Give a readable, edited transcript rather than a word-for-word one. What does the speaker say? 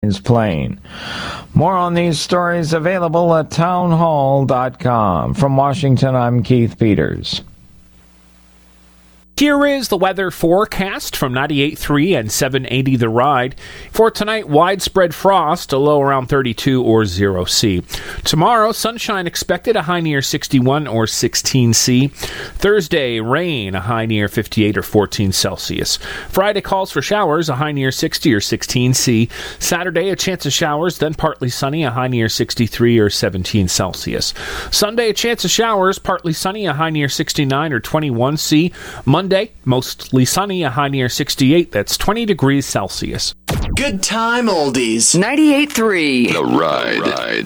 Plain. More on these stories available at townhall.com. From Washington, I'm Keith Peters. Here is the weather forecast from 98.3 and 780 The Ride. For tonight, widespread frost, a low around 32 or 0 C. Tomorrow, sunshine expected, a high near 61 or 16 C. Thursday, rain, a high near 58 or 14 Celsius. Friday calls for showers, a high near 60 or 16 C. Saturday, a chance of showers, then partly sunny, a high near 63 or 17 Celsius. Sunday, a chance of showers, partly sunny, a high near 69 or 21 C. Monday, mostly sunny, a high near 68. That's 20 degrees Celsius. Good time oldies. 98.3 The Ride.